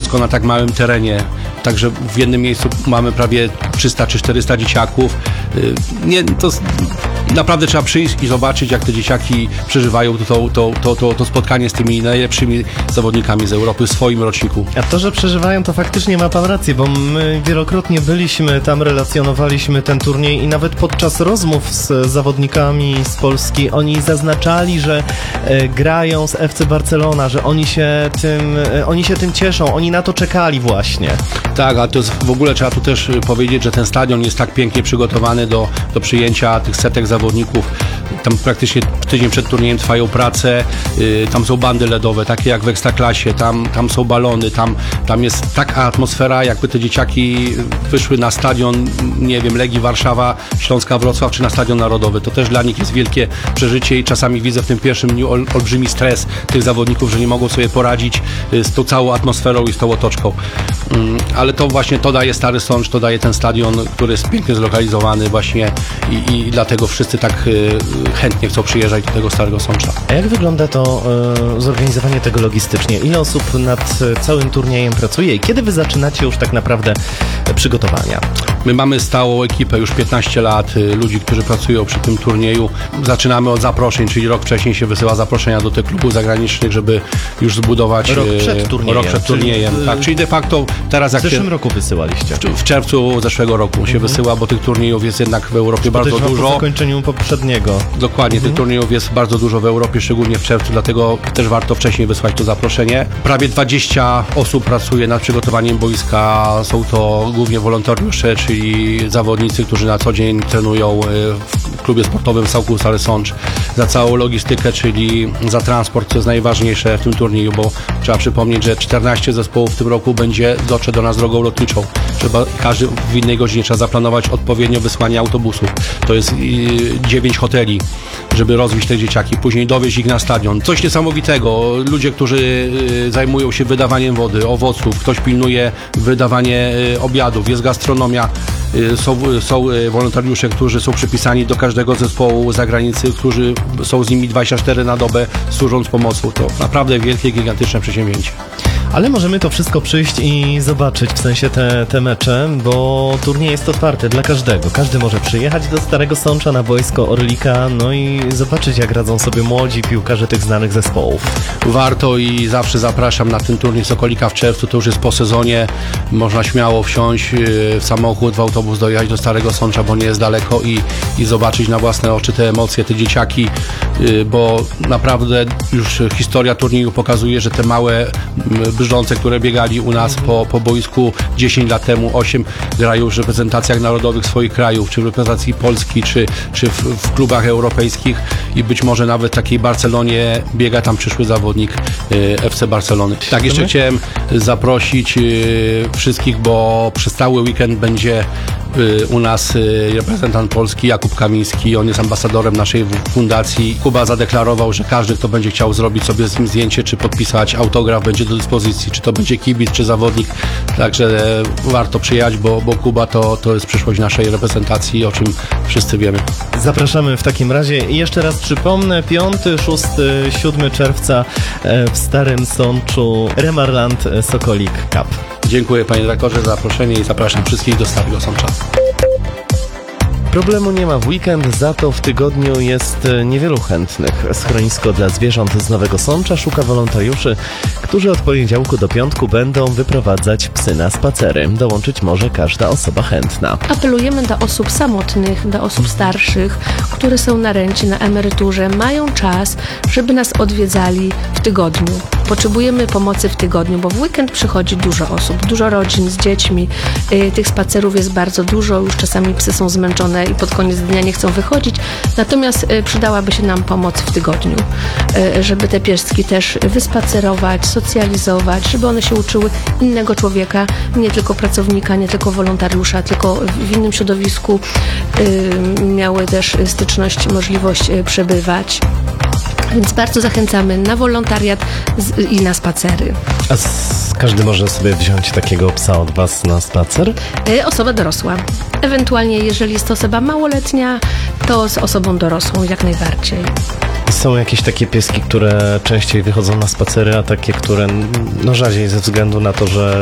wszystko na tak małym terenie. Także w jednym miejscu mamy prawie 300 czy 400 dzieciaków. To naprawdę trzeba przyjść i zobaczyć, jak te dzieciaki przeżywają to spotkanie z tymi najlepszymi zawodnikami z Europy w swoim roczniku. A to, że przeżywają, to faktycznie ma pan rację, bo my wielokrotnie byliśmy tam, relacjonowaliśmy ten turniej i nawet podczas rozmów z zawodnikami z Polski oni zaznaczali, że grają z FC Barcelona, że oni się tym cieszą, oni na to czekali właśnie. Tak, a to jest, w ogóle trzeba tu też powiedzieć, że ten stadion jest tak pięknie przygotowany do przyjęcia tych setek zawodników. Tam praktycznie tydzień przed turniejem trwają prace, tam są bandy LEDowe, takie jak w Ekstraklasie, tam są balony, tam jest taka atmosfera, jakby te dzieciaki wyszły na stadion, nie wiem, Legii Warszawa, Śląska Wrocław, czy na Stadion Narodowy. To też dla nich jest wielkie przeżycie i czasami widzę w tym pierwszym dniu olbrzymi stres tych zawodników, że nie mogą sobie poradzić z tą całą atmosferą i z tą otoczką. Ale to właśnie to daje Stary Sącz, to daje ten stadion, który jest pięknie zlokalizowany właśnie i dlatego wszyscy tak chętnie chcą przyjeżdżać do tego Starego Sącza. A jak wygląda to zorganizowanie tego logistycznie? Ile osób nad całym turniejem pracuje i kiedy wy zaczynacie już tak naprawdę przygotowania? My mamy stałą ekipę już 15 lat, ludzi, którzy pracują przy tym turnieju. Zaczynamy od zaproszeń, czyli rok wcześniej się wysyła zaproszenia do tych klubów zagranicznych, żeby już zbudować rok przed turniejem. Tak, czyli de facto teraz jak w zeszłym roku wysyłaliście. W czerwcu zeszłego roku się wysyła, bo tych turniejów jest jednak w Europie bardzo dużo. Po zakończeniu poprzedniego. Dokładnie, tych turniejów jest bardzo dużo w Europie, szczególnie w czerwcu, dlatego też warto wcześniej wysłać to zaproszenie. Prawie 20 osób pracuje nad przygotowaniem boiska. Są to głównie wolontariusze, czyli zawodnicy, którzy na co dzień trenują w klubie sportowym Sołku Stary Sącz. Za całą logistykę, czyli za transport, co jest najważniejsze w tym turnieju, bo trzeba przypomnieć, że 14 zespołów w tym roku dotrze do nas drogą lotniczą. Każdy w innej godzinie trzeba zaplanować odpowiednio wysłanie autobusów. To jest 9 hoteli, żeby rozwieźć te dzieciaki, później dowieźć ich na stadion. Coś niesamowitego. Ludzie, którzy zajmują się wydawaniem wody, owoców, ktoś pilnuje wydawanie obiadów, jest gastronomia. Są wolontariusze, którzy są przypisani do każdego zespołu z zagranicy, którzy są z nimi 24 na dobę, służąc pomocą. To naprawdę wielkie, gigantyczne przedsięwzięcie. Ale możemy to wszystko przyjść i zobaczyć, w sensie te mecze, bo turniej jest otwarty dla każdego. Każdy może przyjechać do Starego Sącza na boisko Orlika, no i zobaczyć, jak radzą sobie młodzi piłkarze tych znanych zespołów. Warto i zawsze zapraszam na ten turniej Sokolika w czerwcu, to już jest po sezonie. Można śmiało wsiąść w samochód, w autobus, dojechać do Starego Sącza, bo nie jest daleko i zobaczyć na własne oczy te emocje, te dzieciaki, bo naprawdę już historia turnieju pokazuje, że te małe brzdące, które biegali u nas po boisku 10 lat temu, 8, grają już w reprezentacjach narodowych swoich krajów, czy w reprezentacji Polski, czy w klubach europejskich i być może nawet w takiej Barcelonie biega tam przyszły zawodnik FC Barcelony. Tak, jeszcze chciałem zaprosić wszystkich, bo przez cały weekend będzie u nas reprezentant Polski Jakub Kamiński, on jest ambasadorem naszej fundacji. Kuba zadeklarował, że każdy, kto będzie chciał zrobić sobie z nim zdjęcie, czy podpisać autograf, będzie do dyspozycji, czy to będzie kibic, czy zawodnik. Także warto przyjechać, bo Kuba to jest przyszłość naszej reprezentacji, o czym wszyscy wiemy. Zapraszamy w takim razie i jeszcze raz przypomnę, 5, 6, 7 czerwca w Starym Sączu Remarland Sokolik Cup. Dziękuję panie dyrektorze za zaproszenie i zapraszam wszystkich do Starego Sącza. Problemu nie ma w weekend, za to w tygodniu jest niewielu chętnych. Schronisko dla zwierząt z Nowego Sącza szuka wolontariuszy, którzy od poniedziałku do piątku będą wyprowadzać psy na spacery. Dołączyć może każda osoba chętna. Apelujemy do osób samotnych, do osób starszych, które są na rencie, na emeryturze, mają czas, żeby nas odwiedzali w tygodniu. Potrzebujemy pomocy w tygodniu, bo w weekend przychodzi dużo osób, dużo rodzin z dziećmi. Tych spacerów jest bardzo dużo, już czasami psy są zmęczone i pod koniec dnia nie chcą wychodzić. Natomiast przydałaby się nam pomoc w tygodniu, żeby te pieski też wyspacerować, socjalizować, żeby one się uczyły innego człowieka, nie tylko pracownika, nie tylko wolontariusza, tylko w innym środowisku miały też styczność, możliwość przebywać. Więc bardzo zachęcamy na wolontariat i na spacery. A każdy może sobie wziąć takiego psa od was na spacer? Osoba dorosła. Ewentualnie, jeżeli jest to osoba małoletnia, to z osobą dorosłą jak najbardziej. Są jakieś takie pieski, które częściej wychodzą na spacery, a takie, które rzadziej ze względu na to, że